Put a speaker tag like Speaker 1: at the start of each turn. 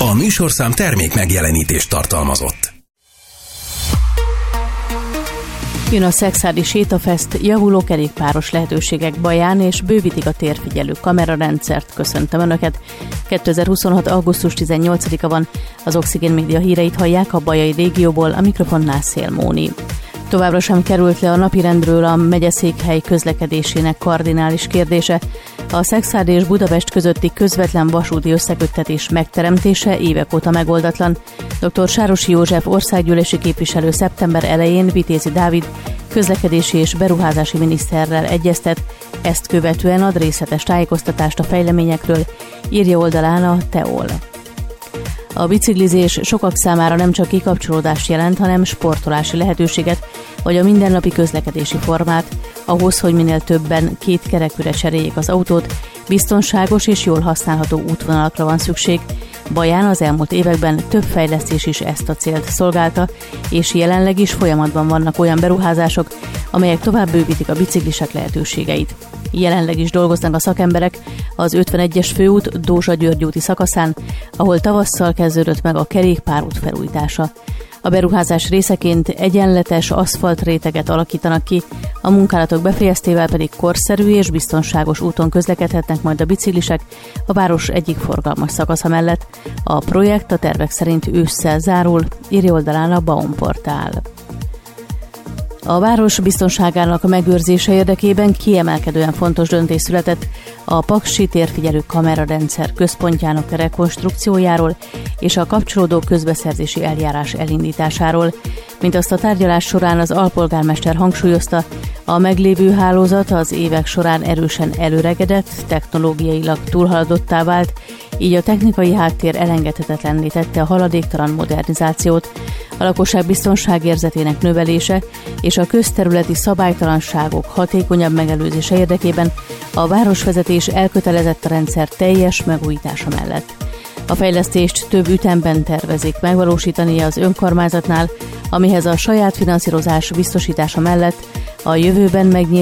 Speaker 1: A műsorszám termék megjelenítést tartalmazott.
Speaker 2: Jön a Szekszárdi Sétafest, javuló kerékpáros lehetőségek Baján, és bővítik a térfigyelő kamerarendszert. Köszöntöm Önöket! 2026. augusztus 18-a van, az Oxigén Média híreit hallják a bajai régióból, a mikrofonnál Szél Móni. Továbbra sem került le a napirendről a megyeszékhely közlekedésének kardinális kérdése. A Szekszárdi és Budapest közötti közvetlen vasúti összeköttetés megteremtése évek óta megoldatlan. Dr. Sárosi József országgyűlési képviselő szeptember elején Vitézi Dávid közlekedési és beruházási miniszterrel egyeztet, ezt követően ad részletes tájékoztatást a fejleményekről, írja oldalán a TEOL. A biciklizés sokak számára nem csak kikapcsolódást jelent, hanem sportolási lehetőséget, vagy a mindennapi közlekedési formát. Ahhoz, hogy minél többen két kerekűre cseréljék az autót, biztonságos és jól használható útvonalakra van szükség. Baján az elmúlt években több fejlesztés is ezt a célt szolgálta, és jelenleg is folyamatban vannak olyan beruházások, amelyek tovább bővítik a biciklisek lehetőségeit. Jelenleg is dolgoznak a szakemberek az 51-es főút Dózsa-György úti szakaszán, ahol tavasszal kezdődött meg a kerékpárút felújítása. A beruházás részeként egyenletes aszfaltréteget alakítanak ki, a munkálatok befejeztével pedig korszerű és biztonságos úton közlekedhetnek majd a biciklisek a város egyik forgalmas szakasza mellett. A projekt a tervek szerint ősszel zárul, írja oldalán a Baum portál. A város biztonságának a megőrzése érdekében kiemelkedően fontos döntés született a paksi térfigyelő kamerarendszer központjának rekonstrukciójáról és a kapcsolódó közbeszerzési eljárás elindításáról. Mint azt a tárgyalás során az alpolgármester hangsúlyozta, a meglévő hálózat az évek során erősen előregedett, technológiailag túlhaladottá vált, így a technikai háttér elengedhetetlenné tette a haladéktalan modernizációt. A lakosság biztonságérzetének növelése és a közterületi szabálytalanságok hatékonyabb megelőzése érdekében a városvezetés elkötelezett a rendszer teljes megújítása mellett. A fejlesztést több ütemben tervezik megvalósítani az önkormányzatnál, amihez a saját finanszírozás biztosítása mellett a jövőben